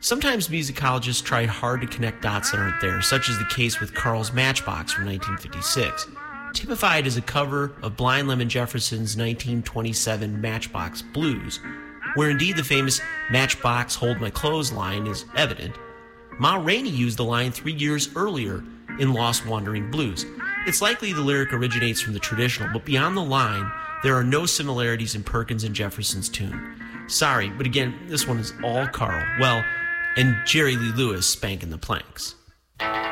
Sometimes musicologists try hard to connect dots that aren't there, such as the case with Carl's Matchbox from 1956. Typified as a cover of Blind Lemon Jefferson's 1927 Matchbox Blues, where indeed the famous Matchbox Hold My Clothes line is evident, Ma Rainey used the line 3 years earlier in Lost Wandering Blues. It's likely the lyric originates from the traditional, but beyond the line, there are no similarities in Perkins and Jefferson's tune. Sorry, but again, this one is all Carl. Well, and Jerry Lee Lewis spanking the planks.